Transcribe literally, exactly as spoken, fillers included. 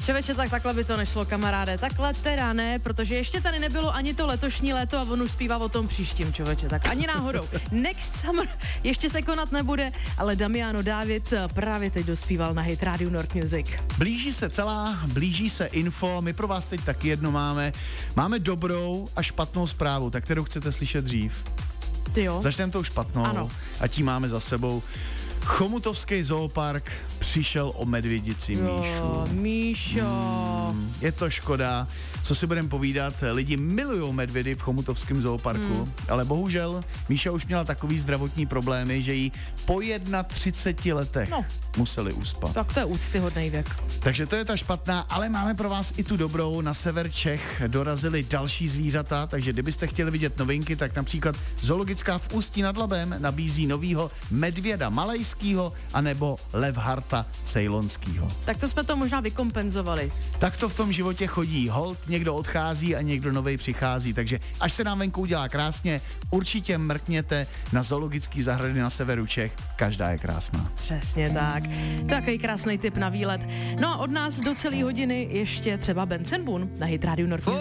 Čověče, tak takhle by to nešlo, kamaráde. Takhle teda ne, protože ještě tady nebylo ani to letošní léto a on už zpívá o tom příštím, čověče. Tak ani náhodou. Next Summer ještě se konat nebude, ale Damiano David právě teď dospíval na Hit Radio North Music. Blíží se celá, blíží se info, my pro vás teď taky jedno máme. Máme dobrou a špatnou zprávu, tak kterou chcete slyšet dřív. Ty jo. Začneme tou špatnou Ano. a tím máme za sebou. Chomutovský zoopark přišel o medvědici Jo, Míšu. Míšo. Hmm, je to škoda, co si budeme povídat, lidi milujou medvědy v chomutovském zooparku, hmm. ale bohužel Míša už měla takový zdravotní problémy, že jí po třiceti jedna letech No. museli uspat. Tak to je úctyhodný věk. Takže to je ta špatná, ale máme pro vás i tu dobrou. Na sever Čech dorazily další zvířata, takže kdybyste chtěli vidět novinky, tak například zoologická v Ústí nad Labem nabízí novýho medvěda malajskýho anebo levharta cejlonskýho. Tak to jsme to možná vykompenzovali. Tak to v tom životě chodí. Holt někdo odchází a někdo novej přichází, takže až se nám venku udělá krásně, určitě mrkněte na zoologický zahrady na severu Čech. Každá je krásná. Přesně tak. Takový krásný tip na výlet. No a od nás do celé hodiny ještě třeba Ben Boone na Hit Radio North Music.